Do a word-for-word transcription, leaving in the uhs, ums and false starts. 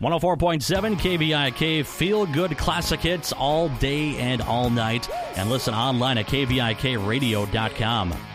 one oh four point seven K V I K, feel good classic hits all day and all night. And listen online at K V I K radio dot com.